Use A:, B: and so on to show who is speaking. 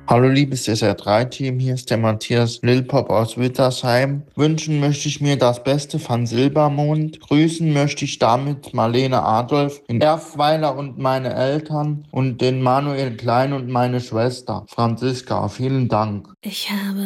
A: Hallo liebes SR3-Team, hier ist der Matthias Lilpop aus Wittersheim. Wünschen möchte ich mir das Beste von Silbermond. Grüßen möchte ich damit Marlene Adolf in Erfweiler und meine Eltern und den Manuel Klein und meine Schwester Franziska. Vielen Dank.
B: Ich habe